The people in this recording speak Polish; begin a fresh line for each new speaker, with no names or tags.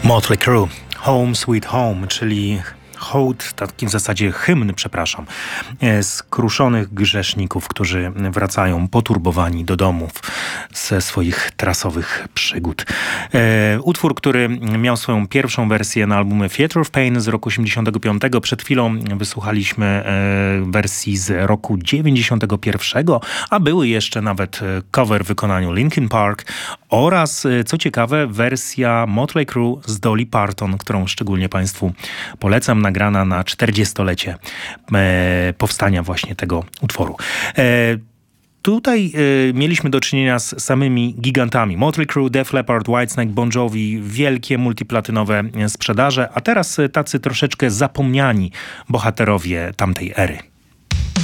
Motley Crue, Home Sweet Home, czyli hołd, taki w zasadzie hymn, skruszonych grzeszników, którzy wracają poturbowani do domów ze swoich trasowych przygód. Utwór, który miał swoją pierwszą wersję na albumie Theatre of Pain z roku 85. Przed chwilą wysłuchaliśmy wersji z roku 91, a były jeszcze nawet cover w wykonaniu Linkin Park oraz, co ciekawe, wersja Motley Crue z Dolly Parton, którą szczególnie Państwu polecam, nagrana na 40-lecie powstania właśnie tego utworu. Tutaj mieliśmy do czynienia z samymi gigantami. Motley Crue, Def Leppard, Whitesnake, Bon Jovi, wielkie multiplatynowe sprzedaże, a teraz tacy troszeczkę zapomniani bohaterowie tamtej ery.